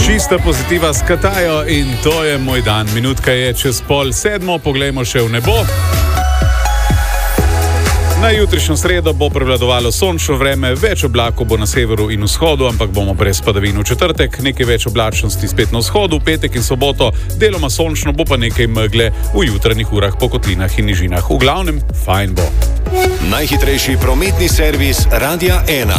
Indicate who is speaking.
Speaker 1: Čista pozitiva s Katajo in to je moj dan. Minutka je čez 6:30, poglejmo še v nebo. Na jutrišnjo sredo bo prevladovalo sončno vreme, več oblakov bo na severu in vzhodu, ampak bomo brez padavin v četrtek, nekaj več oblačnosti spet na vzhodu, petek in soboto, deloma sončno, bo pa nekaj megle v jutranjih urah po kotlinah in nižinah. V glavnem, fajn bo.
Speaker 2: Najhitrejši prometni servis Radia 1.